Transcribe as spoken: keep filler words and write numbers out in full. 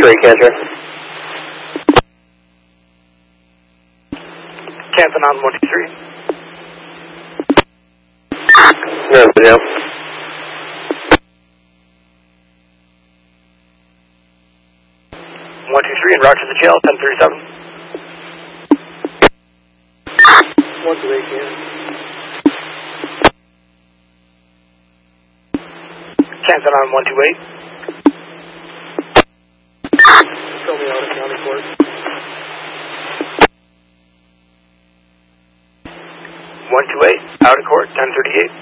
three, Cancer. Canton on one two three. No, video. one two three, and route to the jail, ten thirty-seven. one two eight, Canton. Canton on one two eight. Show me out of county court. one two eight, out of court, ten thirty-eight.